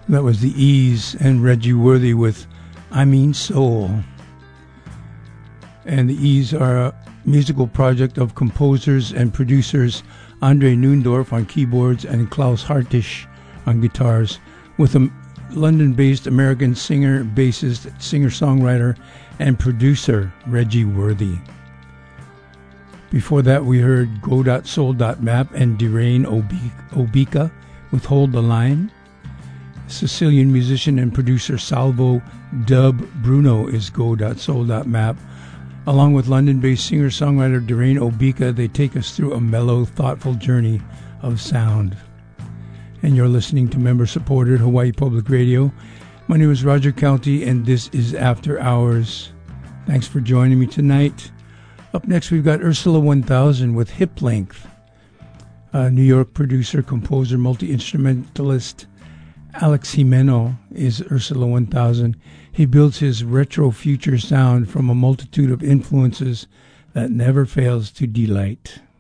That was the Ease and Reggie Worthy with I Mean Soul. And the Ease are a musical project of composers and producers Andre Neundorf on keyboards and Klaus Hartisch on guitars, with a London-based American singer, bassist, singer-songwriter, and producer Reggie Worthy. Before that, we heard Go.Soul.Map and Dirain Obika with Hold the Line. Sicilian musician and producer Salvo Dub Bruno is Go.Soul.Map. Along with London-based singer-songwriter Dirain Obika, they take us through a mellow, thoughtful journey of sound. And you're listening to member-supported Hawaii Public Radio. My name is Roger County, and this is After Hours. Thanks for joining me tonight. Up next, we've got Ursula 1000 with Hip Length. New York producer, composer, multi-instrumentalist Alex Jimeno is Ursula 1000. He builds his retro-future sound from a multitude of influences that never fails to delight.